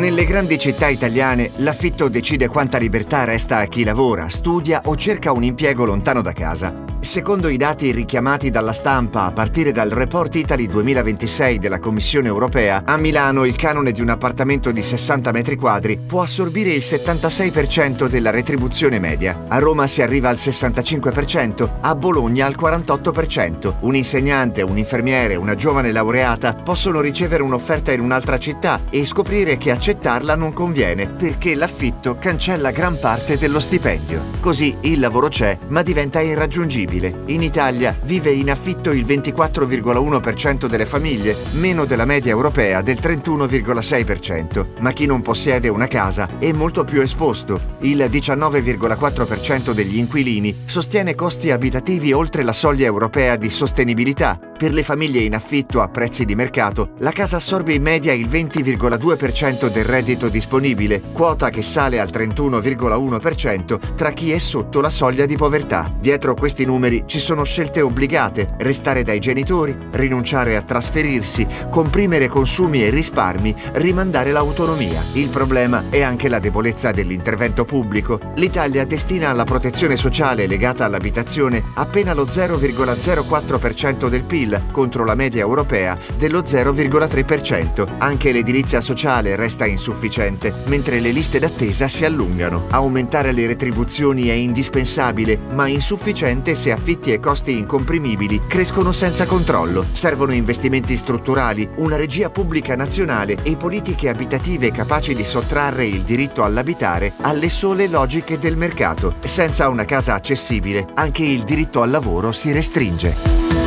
Nelle grandi città italiane l'affitto decide quanta libertà resta a chi lavora, studia o cerca un impiego lontano da casa. Secondo i dati richiamati dalla stampa a partire dal Report Italy 2026 della Commissione europea, a Milano il canone di un appartamento di 60 metri quadri può assorbire il 76% della retribuzione media. A Roma si arriva al 65%, a Bologna al 48%. Un insegnante, un infermiere, una giovane laureata possono ricevere un'offerta in un'altra città e scoprire che accettarla non conviene perché l'affitto cancella gran parte dello stipendio. Così il lavoro c'è, ma diventa irraggiungibile. In Italia vive in affitto il 24,1% delle famiglie, meno della media europea del 31,6%. Ma chi non possiede una casa è molto più esposto. Il 19,4% degli inquilini sostiene costi abitativi oltre la soglia europea di sostenibilità. Per le famiglie in affitto a prezzi di mercato, la casa assorbe in media il 20,2% del reddito disponibile, quota che sale al 31,1% tra chi è sotto la soglia di povertà. Dietro questi numeri ci sono scelte obbligate: restare dai genitori, rinunciare a trasferirsi, comprimere consumi e risparmi, rimandare l'autonomia. Il problema è anche la debolezza dell'intervento pubblico. L'Italia destina alla protezione sociale legata all'abitazione appena lo 0,04% del PIL, contro la media europea dello 0,3%. Anche l'edilizia sociale resta insufficiente, mentre le liste d'attesa si allungano. Aumentare le retribuzioni è indispensabile, ma insufficiente se affitti e costi incomprimibili crescono senza controllo. Servono investimenti strutturali, una regia pubblica nazionale e politiche abitative capaci di sottrarre il diritto all'abitare alle sole logiche del mercato. Senza una casa accessibile, anche il diritto al lavoro si restringe.